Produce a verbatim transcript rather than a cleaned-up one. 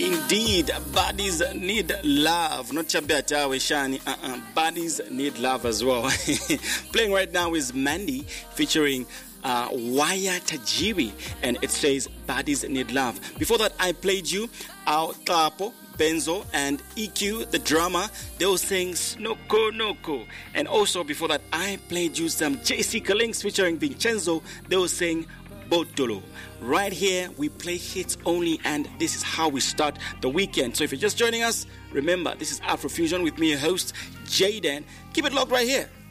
Indeed, bodies need love. Not Chabeta Shani. Uh-uh. Bodies need love as well. Playing right now is Mandy featuring uh, Waya Tajiri, and it says bodies need love. Before that, I played you Ao Tapo, Benzo, and E Q, the drama. They were saying Snoko Noko. And also before that, I played you some J C Kalings featuring Vincenzo. They were saying Botolo. Right here, we play hits only, and this is how we start the weekend. So if you're just joining us, remember, this is Afrofusion with me, your host, Jaden. Keep it locked right here.